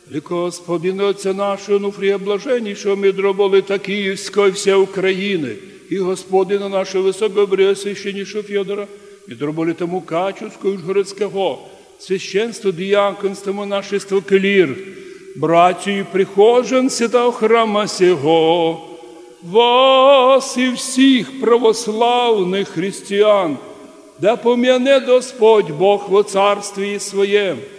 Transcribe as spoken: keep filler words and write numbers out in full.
Великого Господина Отця нашого, Онуфрія Блаженнішого, митрополита Київського і вся України, і Господина нашого Високопреосвященнішого Фьодора, митрополита Мукачівського, Ужгородського, священство, діяконство, монашество, клір, братію і прихожан святого храма сього, вас і всіх православних християн, да пом'яне Господь Бог во царстві Своєм,